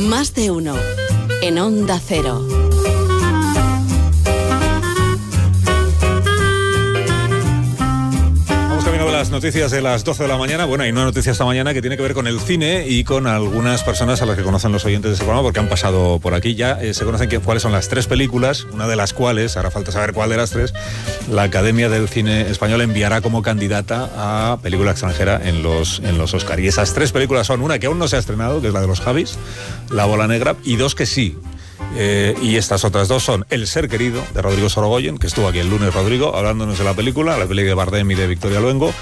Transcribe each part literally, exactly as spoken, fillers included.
Más de uno en Onda Cero. Las noticias de las doce de la mañana. Bueno, hay una noticia esta mañana que tiene que ver con el cine y con algunas personas a las que conocen los oyentes de este programa porque han pasado por aquí ya. Eh, se conocen que, cuáles son las tres películas, una de las cuales, ahora falta saber cuál de las tres, la Academia del Cine Español enviará como candidata a película extranjera en los, en los Oscar. Y esas tres películas son una que aún no se ha estrenado, que es la de los Javis, La Bola Negra, y dos que sí. Eh, y estas otras dos son El Ser Querido, de Rodrigo Sorogoyen, que estuvo aquí el lunes, Rodrigo, hablándonos de la película, la película de Bardem y de Victoria Luengo,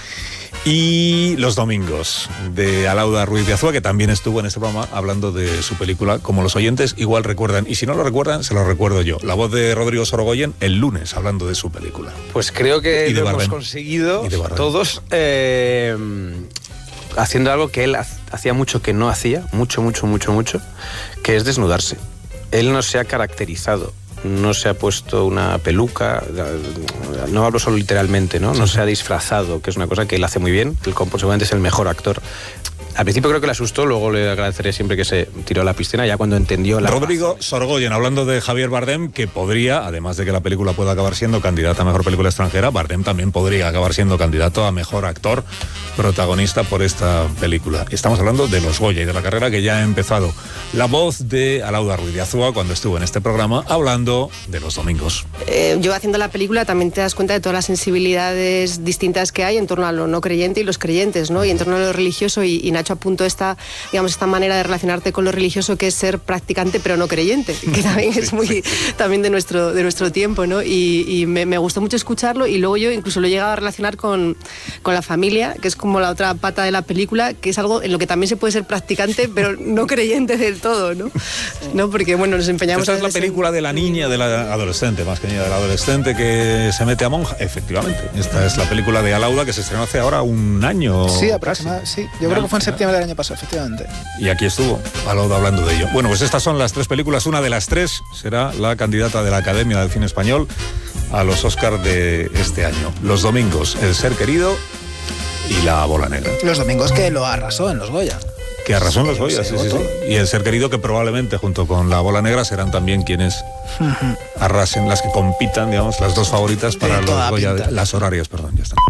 y Los Domingos, de Alauda Ruiz de Azúa, que también estuvo en este programa hablando de su película. Como los oyentes igual recuerdan, y si no lo recuerdan, se lo recuerdo yo. La voz de Rodrigo Sorogoyen el lunes hablando de su película. Pues creo que lo hemos conseguido todos eh, haciendo algo que él hacía mucho que no hacía, mucho, mucho, mucho, mucho, que es desnudarse. Él no se ha caracterizado, no se ha puesto una peluca, no hablo solo literalmente, ¿no? No se ha disfrazado, que es una cosa que él hace muy bien, él seguramente es el mejor actor. Al principio creo que le asustó, luego le agradeceré siempre que se tiró a la piscina, ya cuando entendió la... Rodrigo Sorogoyen, hablando de Javier Bardem, que podría, además de que la película pueda acabar siendo candidata a Mejor Película Extranjera, Bardem también podría acabar siendo candidato a Mejor Actor Protagonista por esta película. Estamos hablando de los Goya y de la carrera que ya ha empezado. La voz de Alauda Ruiz de Azúa cuando estuvo en este programa hablando de Los Domingos. Eh, yo haciendo la película también te das cuenta de todas las sensibilidades distintas que hay en torno a lo no creyente y los creyentes, ¿no? Y en torno a lo religioso, y, y Nacho apuntó esta, digamos, esta manera de relacionarte con lo religioso, que es ser practicante pero no creyente, que también es muy también de nuestro, de nuestro tiempo, ¿no? Y, y me, me gustó mucho escucharlo, y luego yo incluso lo he llegado a relacionar con, con la familia, que es como la otra pata de la película, que es algo en lo que también se puede ser practicante pero no creyente del todo, ¿no? ¿No? Porque, bueno, nos empeñamos... Esta es la película en... de la niña, de la adolescente, más que niña, de la adolescente que se mete a monja. Efectivamente, esta es la película de Alauda que se estrenó hace ahora un año. Sí, aproximadamente, sí. Yo creo que fue en septiembre del año pasado, efectivamente. Y aquí estuvo Alauda hablando de ello. Bueno, pues estas son las tres películas. Una de las tres será la candidata de la Academia del Cine Español a los Oscar de este año. Los Domingos, El Ser Querido y La Bola Negra. Los Domingos que lo arrasó en los Goya. Que arrasó en los Goya, sí, sí, sí. Y El Ser Querido, que probablemente junto con La Bola Negra serán también quienes uh-huh. arrasen, las que compitan, digamos, las dos favoritas para los Goya, de, las horarias, perdón, ya está.